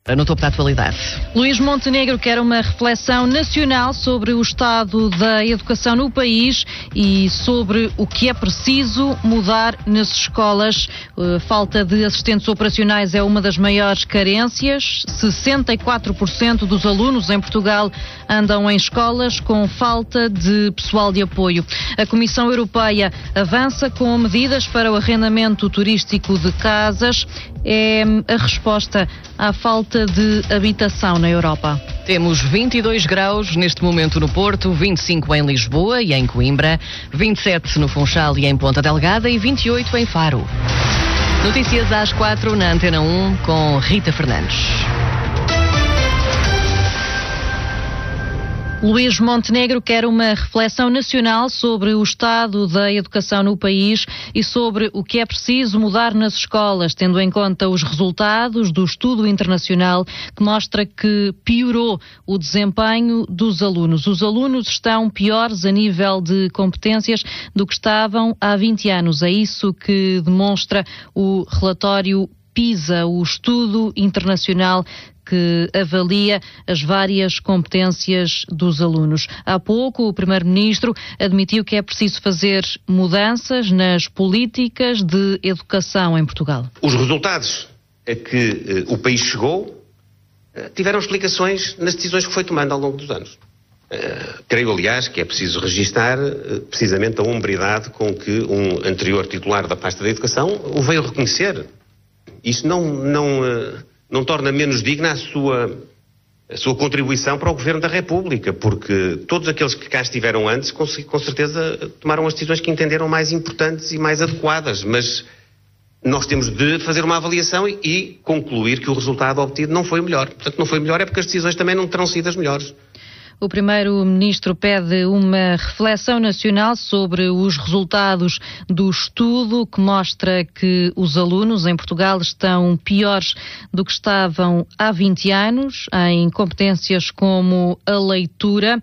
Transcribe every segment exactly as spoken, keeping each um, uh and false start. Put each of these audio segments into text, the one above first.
No topo da atualidade. Luís Montenegro quer uma reflexão nacional sobre o estado da educação no país e sobre o que é preciso mudar nas escolas. A falta de assistentes operacionais é uma das maiores carências. sessenta e quatro por cento dos alunos em Portugal andam em escolas com falta de pessoal de apoio. A Comissão Europeia avança com medidas para o arrendamento turístico de casas. É a resposta à falta de habitação na Europa. Temos vinte e dois graus neste momento no Porto, vinte e cinco em Lisboa e em Coimbra, vinte e sete no Funchal e em Ponta Delgada e vinte e oito em Faro. Notícias às quatro na Antena um com Rita Fernandes. Luís Montenegro quer uma reflexão nacional sobre o estado da educação no país e sobre o que é preciso mudar nas escolas, tendo em conta os resultados do estudo internacional que mostra que piorou o desempenho dos alunos. Os alunos estão piores a nível de competências do que estavam há vinte anos. É isso que demonstra o relatório PISA, o estudo internacional que avalia as várias competências dos alunos. Há pouco, o Primeiro-Ministro admitiu que é preciso fazer mudanças nas políticas de educação em Portugal. Os resultados a que uh, o país chegou uh, tiveram explicações nas decisões que foi tomando ao longo dos anos. Uh, creio, aliás, que é preciso registar uh, precisamente a hombridade com que um anterior titular da pasta da educação o veio reconhecer. Isso não... não uh, não torna menos digna a sua, a sua contribuição para o Governo da República, porque todos aqueles que cá estiveram antes, com, com certeza, tomaram as decisões que entenderam mais importantes e mais adequadas, mas nós temos de fazer uma avaliação e, e concluir que o resultado obtido não foi o melhor. Portanto, não foi melhor é porque as decisões também não terão sido as melhores. O Primeiro-Ministro pede uma reflexão nacional sobre os resultados do estudo que mostra que os alunos em Portugal estão piores do que estavam há vinte anos em competências como a leitura.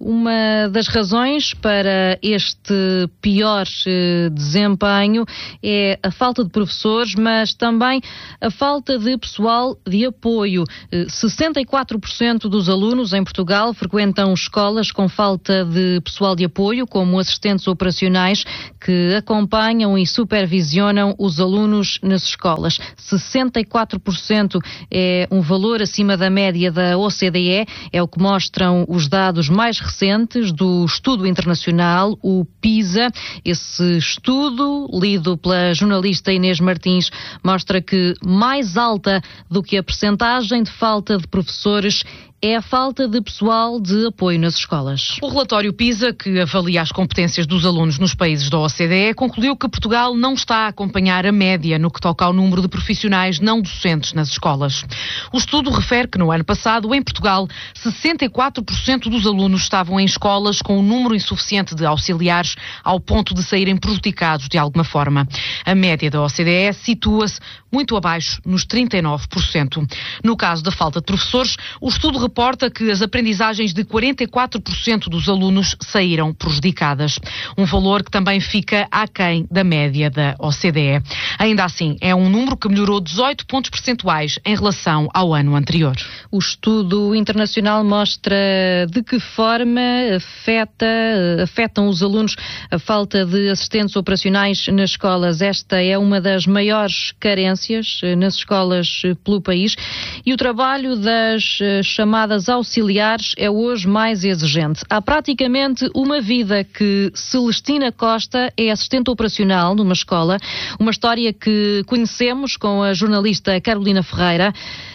Uma das razões para este pior eh, desempenho é a falta de professores, mas também a falta de pessoal de apoio. Eh, sessenta e quatro por cento dos alunos em Portugal frequentam escolas com falta de pessoal de apoio, como assistentes operacionais que acompanham e supervisionam os alunos nas escolas. sessenta e quatro por cento é um valor acima da média da O C D E, é o que mostram os dados mais recentes do estudo internacional, o PISA. Esse estudo, lido pela jornalista Inês Martins, mostra que mais alta do que a percentagem de falta de professores é a falta de pessoal de apoio nas escolas. O relatório PISA, que avalia as competências dos alunos nos países da O C D E, concluiu que Portugal não está a acompanhar a média no que toca ao número de profissionais não docentes nas escolas. O estudo refere que no ano passado, em Portugal, sessenta e quatro por cento dos alunos estavam em escolas com um número insuficiente de auxiliares ao ponto de saírem prejudicados de alguma forma. A média da O C D E situa-se muito abaixo, nos trinta e nove por cento. No caso da falta de professores, o estudo reporta que as aprendizagens de quarenta e quatro por cento dos alunos saíram prejudicadas. Um valor que também fica aquém da média da O C D E. Ainda assim, é um número que melhorou dezoito pontos percentuais em relação ao ano anterior. O estudo internacional mostra de que forma afeta, afetam os alunos a falta de assistentes operacionais nas escolas. Esta é uma das maiores carências nas escolas pelo país e o trabalho das chamadas auxiliares é hoje mais exigente. Há praticamente uma vida que Celestina Costa é assistente operacional numa escola, uma história que conhecemos com a jornalista Carolina Ferreira.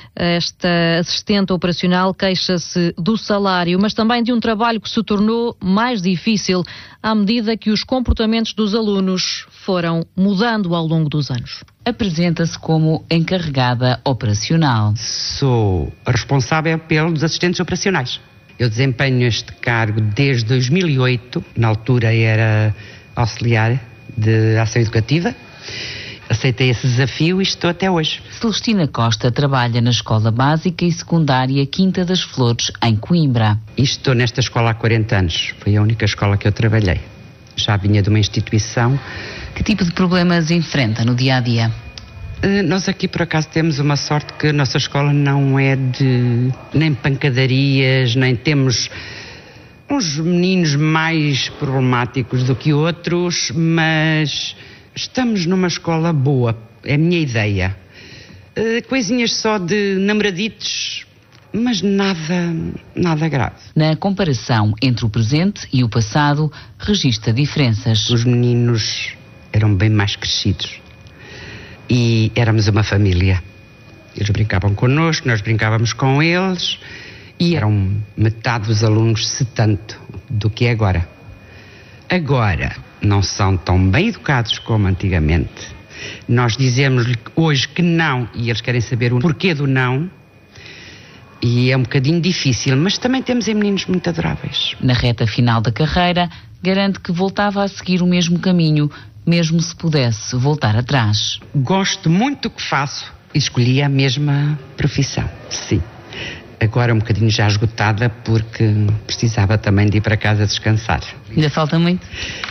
Esta assistente operacional queixa-se do salário, mas também de um trabalho que se tornou mais difícil à medida que os comportamentos dos alunos foram mudando ao longo dos anos. Apresenta-se como encarregada operacional. Sou a responsável pelos assistentes operacionais. Eu desempenho este cargo desde dois mil e oito, na altura era auxiliar de ação educativa. Aceitei esse desafio e estou até hoje. Celestina Costa trabalha na Escola Básica e Secundária Quinta das Flores, em Coimbra. E estou nesta escola há quarenta anos. Foi a única escola que eu trabalhei. Já vinha de uma instituição. Que tipo de problemas enfrenta no dia-a-dia? Nós aqui por acaso temos uma sorte que a nossa escola não é de nem pancadarias, nem temos uns meninos mais problemáticos do que outros, mas estamos numa escola boa, é a minha ideia. Coisinhas só de namoraditos, mas nada, nada grave. Na comparação entre o presente e o passado, registra diferenças. Os meninos eram bem mais crescidos. E éramos uma família. Eles brincavam connosco, nós brincávamos com eles e eram metade dos alunos, se tanto, do que é agora. Agora, não são tão bem educados como antigamente. Nós dizemos-lhe hoje que não e eles querem saber o porquê do não e é um bocadinho difícil, mas também temos aí meninos muito adoráveis. Na reta final da carreira, garante que voltava a seguir o mesmo caminho, mesmo se pudesse voltar atrás. Gosto muito do que faço e escolhi a mesma profissão, sim. Agora um bocadinho já esgotada porque precisava também de ir para casa descansar. Ainda falta muito?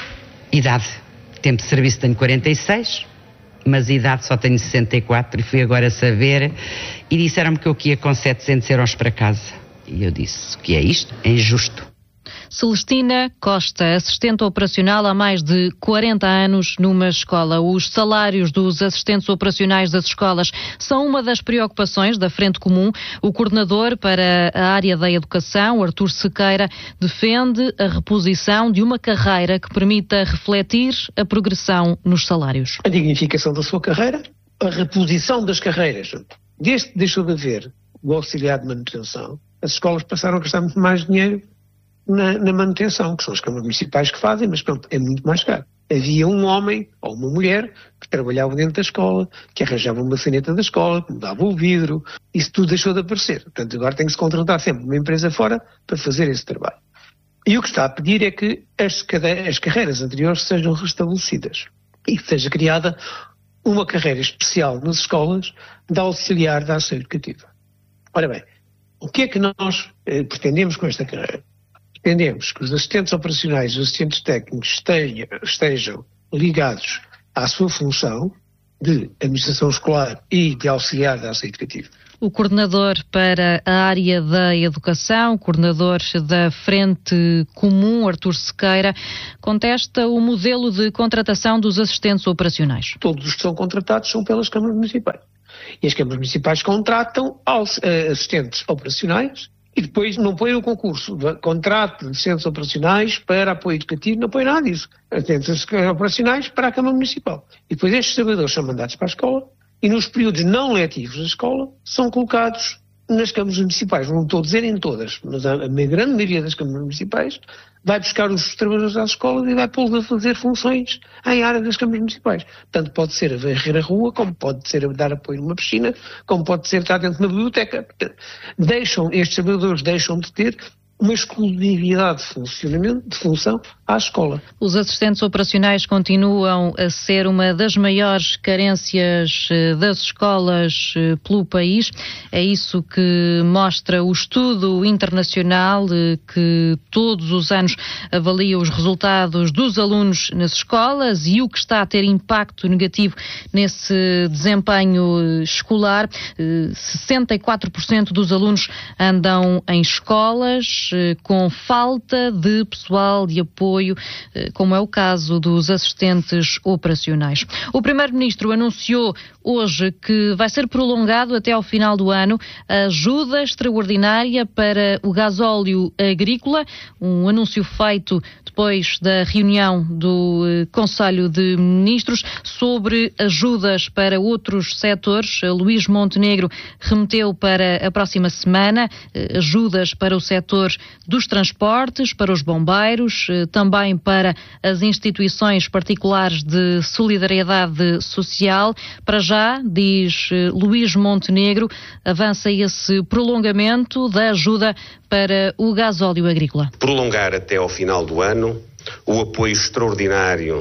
Idade. Tempo de serviço tenho quarenta e seis, mas idade só tenho sessenta e quatro e fui agora saber e disseram-me que eu ia com setecentos euros para casa. E eu disse, o que é isto? É injusto. Celestina Costa, assistente operacional há mais de quarenta anos numa escola. Os salários dos assistentes operacionais das escolas são uma das preocupações da Frente Comum. O coordenador para a área da educação, Artur Sequeira, defende a reposição de uma carreira que permita refletir a progressão nos salários. A dignificação da sua carreira, a reposição das carreiras. Desde que deixou de haver o auxiliar de manutenção, as escolas passaram a gastar muito mais dinheiro Na, na manutenção, que são as câmaras municipais que fazem, mas pronto, é muito mais caro. Havia um homem ou uma mulher que trabalhava dentro da escola, que arranjava uma saneta da escola, que mudava o vidro, isso tudo deixou de aparecer. Portanto, agora tem que se contratar sempre uma empresa fora para fazer esse trabalho. E o que está a pedir é que as, as carreiras anteriores sejam restabelecidas e que seja criada uma carreira especial nas escolas de auxiliar da ação educativa. Ora bem, o que é que nós eh, pretendemos com esta carreira? Pretendemos que os assistentes operacionais e os assistentes técnicos estejam, estejam ligados à sua função de administração escolar e de auxiliar da ação educativa. O coordenador para a área da educação, coordenador da Frente Comum, Artur Sequeira, contesta o modelo de contratação dos assistentes operacionais. Todos os que são contratados são pelas câmaras municipais. E as câmaras municipais contratam aos, uh, assistentes operacionais e depois não põem no concurso. Contrato de assistentes operacionais para apoio educativo, não põe nada disso. Assistentes operacionais para a Câmara Municipal. E depois estes trabalhadores são mandados para a escola e nos períodos não letivos da escola são colocados nas câmaras municipais. Não estou a dizer em todas, mas a, a grande maioria das câmaras municipais vai buscar os trabalhadores às escolas e vai pô-los a fazer funções em área das câmaras municipais. Tanto pode ser a varrer a rua, como pode ser a dar apoio numa piscina, como pode ser estar dentro de uma biblioteca. Deixam, estes trabalhadores deixam de ter uma exclusividade de funcionamento, de função à escola. Os assistentes operacionais continuam a ser uma das maiores carências das escolas pelo país. É isso que mostra o estudo internacional que todos os anos avalia os resultados dos alunos nas escolas e o que está a ter impacto negativo nesse desempenho escolar. sessenta e quatro por cento dos alunos andam em escolas com falta de pessoal de apoio, como é o caso dos assistentes operacionais. O Primeiro-Ministro anunciou hoje que vai ser prolongado até ao final do ano a ajuda extraordinária para o gasóleo agrícola, um anúncio feito depois da reunião do Conselho de Ministros sobre ajudas para outros setores. Luís Montenegro remeteu para a próxima semana ajudas para o setor dos transportes, para os bombeiros, também para as instituições particulares de solidariedade social. Para já, diz Luís Montenegro, avança esse prolongamento da ajuda para o gasóleo agrícola. Prolongar até ao final do ano o apoio extraordinário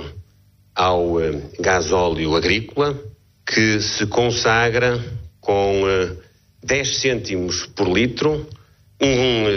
ao uh, gasóleo agrícola, que se consagra com uh, dez cêntimos por litro, um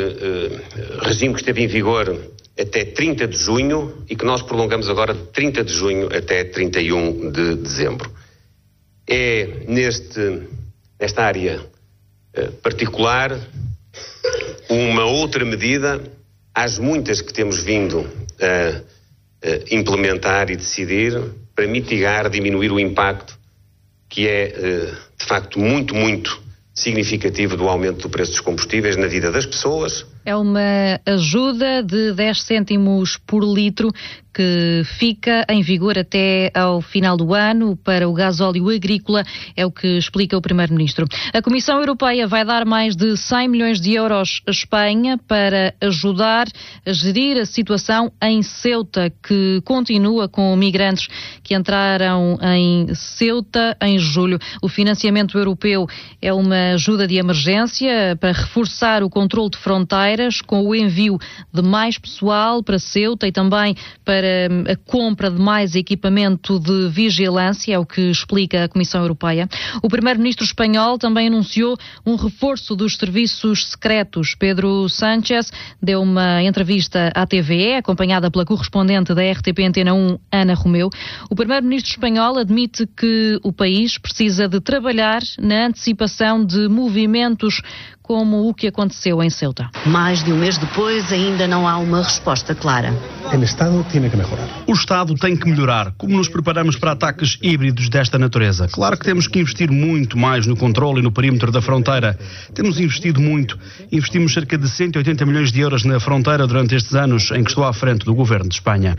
uh, regime que esteve em vigor até trinta de junho e que nós prolongamos agora de trinta de junho até trinta e um de dezembro. é neste, nesta área uh, particular uma outra medida, às muitas que temos vindo a uh, uh, implementar e decidir para mitigar, diminuir o impacto que é uh, de facto muito, muito significativo do aumento do preço dos combustíveis na vida das pessoas. É uma ajuda de dez cêntimos por litro que fica em vigor até ao final do ano para o gasóleo agrícola, é o que explica o Primeiro-Ministro. A Comissão Europeia vai dar mais de cem milhões de euros à Espanha para ajudar a gerir a situação em Ceuta, que continua com migrantes que entraram em Ceuta em julho. O financiamento europeu é uma ajuda de emergência para reforçar o controle de fronteiras, com o envio de mais pessoal para Ceuta e também para a compra de mais equipamento de vigilância, é o que explica a Comissão Europeia. O Primeiro-Ministro espanhol também anunciou um reforço dos serviços secretos. Pedro Sánchez deu uma entrevista à T V E, acompanhada pela correspondente da R T P Antena um, Ana Romeu. O Primeiro-Ministro espanhol admite que o país precisa de trabalhar na antecipação de movimentos como o que aconteceu em Ceuta. Mais de um mês depois, ainda não há uma resposta clara. O Estado tem que melhorar. O Estado tem que melhorar. Como nos preparamos para ataques híbridos desta natureza? Claro que temos que investir muito mais no controle e no perímetro da fronteira. Temos investido muito. Investimos cerca de cento e oitenta milhões de euros na fronteira durante estes anos em que estou à frente do Governo de Espanha.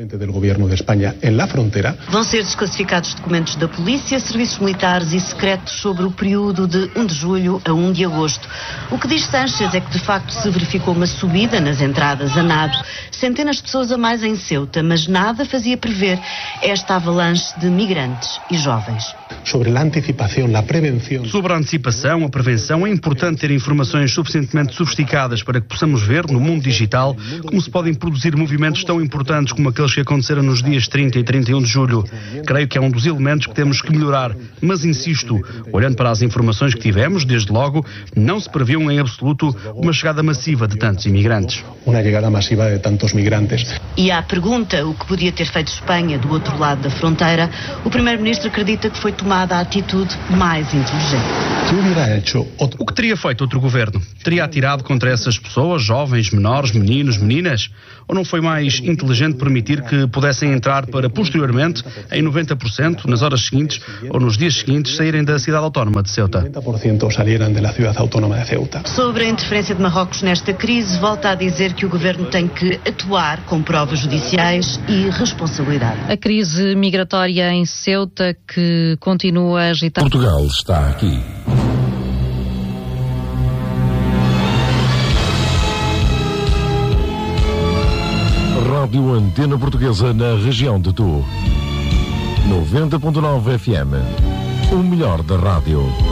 Vão ser desclassificados documentos da polícia, serviços militares e secretos sobre o período de um de julho a um de agosto. O que diz Sánchez é que de facto se verificou uma subida nas entradas a nado, centenas de pessoas a mais em Ceuta, mas nada fazia prever esta avalanche de migrantes e jovens. Sobre a antecipação, a prevenção. Sobre a antecipação, a prevenção, é importante ter informações suficientemente sofisticadas para que possamos ver, no mundo digital, como se podem produzir movimentos tão importantes como aqueles que aconteceram nos dias trinta e trinta e um de julho. Creio que é um dos elementos que temos que melhorar, mas insisto, olhando para as informações que tivemos, desde logo, não se previu em absoluto uma chegada massiva de tantos imigrantes. Uma chegada massiva de tantos migrantes. E à pergunta o que podia ter feito Espanha do outro lado da fronteira, o Primeiro-Ministro acredita que foi tomada a atitude mais inteligente. O que teria feito outro governo? Teria atirado contra essas pessoas, jovens, menores, meninos, meninas? Ou não foi mais inteligente permitir que pudessem entrar para posteriormente, em noventa por cento, nas horas seguintes ou nos dias seguintes, saírem da cidade autónoma de Ceuta? noventa por cento saíram da cidade autónoma de Ceuta. Sobre a interferência de Marrocos nesta crise, volta a dizer que o governo tem que atuar com provas judiciais e responsabilidade. A crise migratória em Ceuta que continua a agitar. Portugal está aqui. Rádio Antena Portuguesa na região de Tu. noventa ponto nove F M. O melhor da rádio.